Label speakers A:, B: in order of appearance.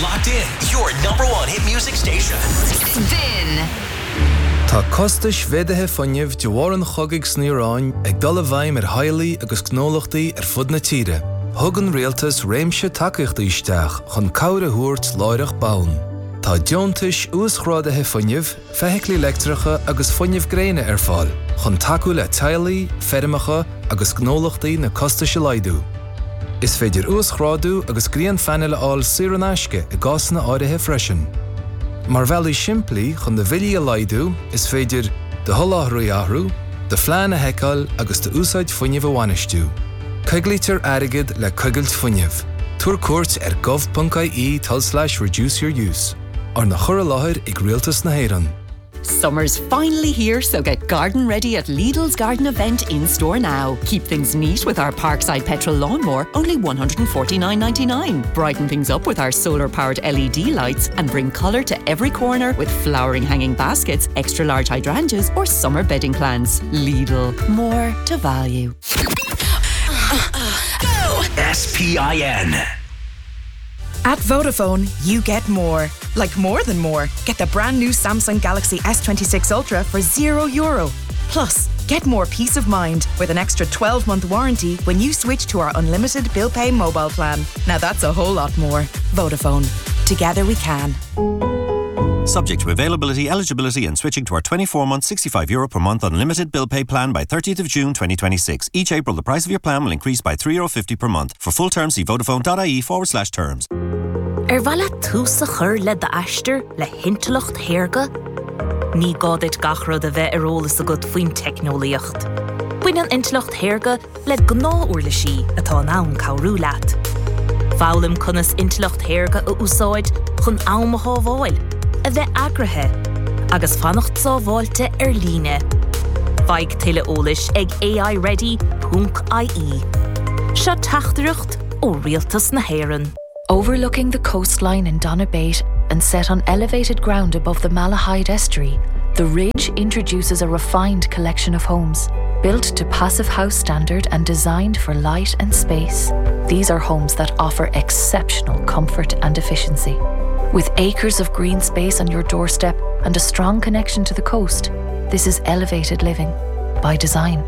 A: locked in. Your number one hit music station.
B: Spin.
C: Tá costais bheidethe fannimh de bhar an chogaigh sníoráin ag dul a bhaim haighlí agus gnólachtaí fud na tíre. Thugann rialtas réimse takeíochta isteach chun cabhra thuairt láireach bán. Tá deontais úsachrádathe fannimh, feithiclí electricha agus fannimh gréine fáil, chun takeú le taillaí, fermacha agus gnólachtaí na costaise laidú. Is féidir úsachráadú agus gríon fanile áil siar an aisce I gásna áirithe freisin. Mar bhealú siimplí chun de bhilí a laidú is féidir de tholáthraí ahrú, de phlean a heiceáil agus de úsáid fuinneamh a bhainistú. Coiglítear airgid le coigailt fuinneamh. Tuair cuairt gov.ie/reduce your use. Ar na chur láthir ag rialtas na hÉireann.
D: Summer's finally here, so get garden ready at Lidl's Garden Event in store now. Keep things neat with our Parkside petrol lawnmower, only $149.99. Brighten things up with our solar-powered LED lights and bring colour to every corner with flowering hanging baskets, extra large hydrangeas or summer bedding plans. Lidl, more to value.
A: SPIN.
E: At Vodafone, you get more. Like more than more. Get the brand new Samsung Galaxy S26 Ultra for €0. Plus, get more peace of mind with an extra 12-month warranty when you switch to our unlimited bill pay mobile plan. Now that's a whole lot more. Vodafone. Together we can.
F: Subject to availability, eligibility and switching to our 24-month €65 per month unlimited bill pay plan by 30th of June 2026. Each April, the price of your plan will increase by €3.50 per month. For full terms, see vodafone.ie/terms.
G: Bhela tús a chur le de aistear le hintalacht hairga? Ní gádait gachrod a bheith arolalas a god faoin technoliacht. Buin an intalacht hairga le gná uair le sí atá an am cabhrú leat. Fálam conas intalacht hairga a úsáid chun am a hábháil, a bheith agrathe, agus fannacht sábháilte líne. Feig tuile ólis ag aiready.ie. Se teachtareacht ó rialtas na hÉireann.
H: Overlooking the coastline in Donabate and set on elevated ground above the Malahide estuary, the ridge introduces a refined collection of homes. Built to passive house standard and designed for light and space, these are homes that offer exceptional comfort and efficiency. With acres of green space on your doorstep and a strong connection to the coast, this is elevated living by design.